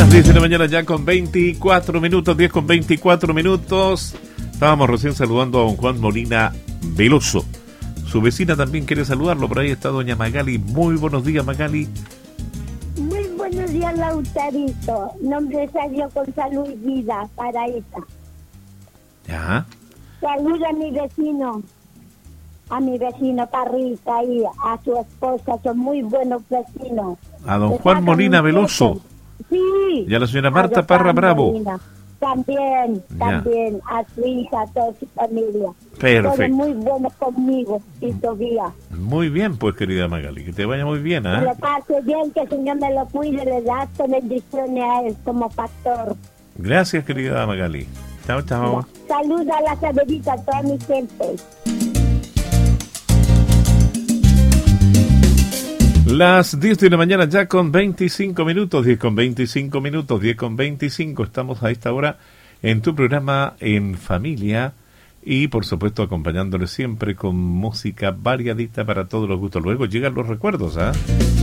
10 de la mañana ya con 24 minutos, 10 con 24 minutos. Estábamos recién saludando a don Juan Molina Veloso. Su vecina también quiere saludarlo, por ahí está doña Magali. Muy buenos días, Magali. Muy buenos días, Lautarito. Nombre salió con salud y vida para esta. Ya. Saluda a mi vecino Parrita y a su esposa, son muy buenos vecinos. A don Juan Molina Veloso. Sí. Y a la señora Marta Parra Bravo. Molina. También, a su hija, a toda su familia. Perfecto. Todos muy buenos conmigo y todavía. Muy bien, pues, querida Magali, que te vaya muy bien, ¿eh? Que le pase bien, que el Señor me lo cuide, le da bendiciones a él como pastor. Gracias, querida Magali. Chao, chao. Saluda a la saberita, a toda mi gente. Las 10 de la mañana ya con 25 minutos, 10 con 25 minutos, 10 con 25. Estamos a esta hora en tu programa En Familia y, por supuesto, acompañándoles siempre con música variadita para todos los gustos. Luego llegan los recuerdos, ¿ah?